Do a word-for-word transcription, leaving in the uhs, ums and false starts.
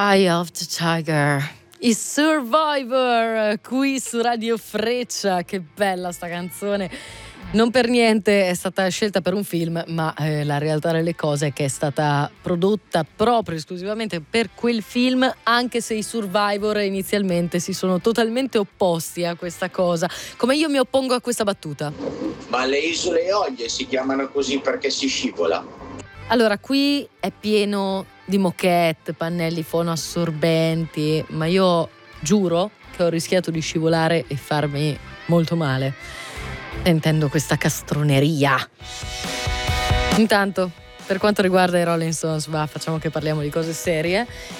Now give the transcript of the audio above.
Eye of the Tiger, i Survivor, qui su Radio Freccia. Che bella sta canzone. Non per niente è stata scelta per un film, ma eh, la realtà delle cose è che è stata prodotta proprio esclusivamente per quel film, anche se i Survivor inizialmente si sono totalmente opposti a questa cosa, come io mi oppongo a questa battuta. Ma le isole Eolie si chiamano così perché si scivola? Allora, qui è pieno di moquette, pannelli fonoassorbenti, ma io giuro che ho rischiato di scivolare e farmi molto male sentendo questa castroneria. Intanto, per quanto riguarda i Rolling Stones, va, facciamo che parliamo di cose serie.